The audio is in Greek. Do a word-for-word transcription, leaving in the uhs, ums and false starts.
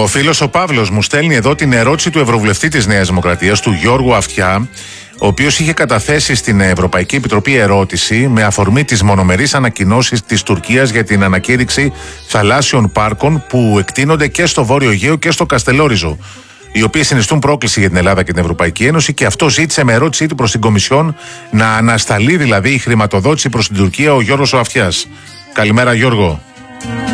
Ο φίλος ο Παύλος μου στέλνει εδώ την ερώτηση του Ευρωβουλευτή της Νέας Δημοκρατίας, του Γιώργου Αυτιά, ο οποίος είχε καταθέσει στην Ευρωπαϊκή Επιτροπή ερώτηση με αφορμή τις μονομερείς ανακοινώσεις της Τουρκίας για την ανακήρυξη θαλάσσιων πάρκων που εκτείνονται και στο Βόρειο Αιγαίο και στο Καστελόριζο, οι οποίες συνιστούν πρόκληση για την Ελλάδα και την Ευρωπαϊκή Ένωση, και αυτό ζήτησε με ερώτησή του προς την Κομισιόν να ανασταλεί δηλαδή η χρηματοδότηση προς την Τουρκία ο Γιώργος ο Αυτιάς. Καλημέρα, Γιώργο.